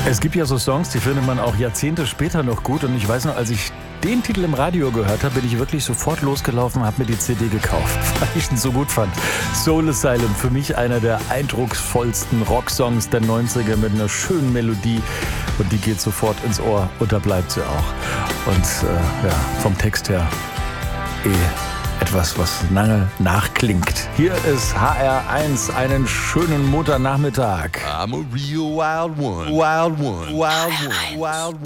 Es gibt ja so Songs, die findet man auch Jahrzehnte später noch gut. Und ich weiß noch, als ich den Titel im Radio gehört habe, bin ich wirklich sofort losgelaufen und habe mir die CD gekauft, weil ich ihn so gut fand. Soul Asylum, für mich einer der eindrucksvollsten Rocksongs der 90er mit einer schönen Melodie. Und die geht sofort ins Ohr und da bleibt sie auch. Und vom Text her etwas, was lange nachklingt. Hier ist HR1, einen schönen Monternachmittag. I'm a real wild one. Wild one. Wild one. Wild one.